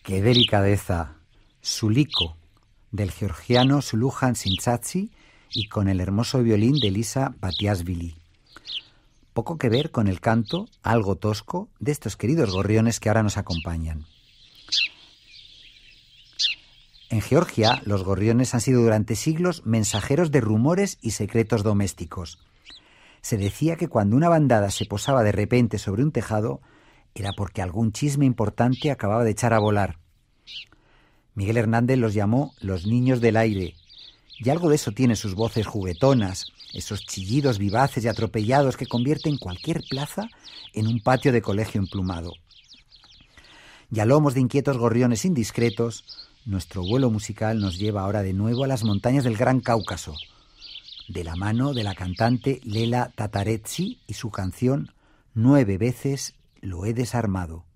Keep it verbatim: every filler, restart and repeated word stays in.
¡Qué delicadeza! Suliko, del georgiano Sulujan Sintsatsi, y con el hermoso violín de Lisa Batiashvili. Poco que ver con el canto, algo tosco, de estos queridos gorriones que ahora nos acompañan. En Georgia, los gorriones han sido durante siglos mensajeros de rumores y secretos domésticos. Se decía que cuando una bandada se posaba de repente sobre un tejado, era porque algún chisme importante acababa de echar a volar. Miguel Hernández los llamó los niños del aire, y algo de eso tienen sus voces juguetonas, esos chillidos vivaces y atropellados que convierten cualquier plaza en un patio de colegio emplumado. Y a lomos de inquietos gorriones indiscretos, nuestro vuelo musical nos lleva ahora de nuevo a las montañas del Gran Cáucaso, de la mano de la cantante Lela Tatarezi y su canción Nueve veces lo he desarmado.